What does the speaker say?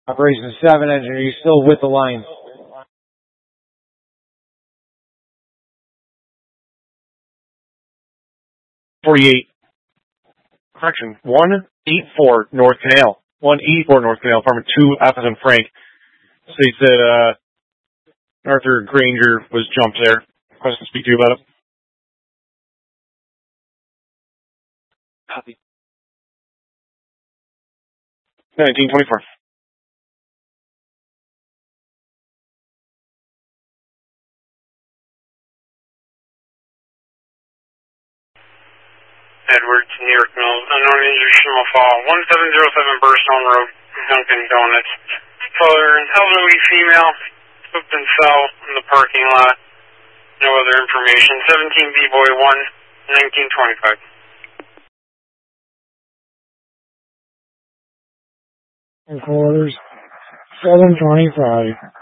Operation 7 engine, are you still with the line? Correction, 184 North Canal. 184 North Canal, Apartment 2, F as in Frank. States that Arthur Granger was jumped there. Request to speak to you about it. Copy. 1924. Edwards, New York Mills, unknown injured Schimel Fall, 1707 Burstone Road, Dunkin' Donuts. Father, an elderly female, slipped and fell in the parking lot. No other information. 17 B-Boy 1, 1925. Headquarters, 725.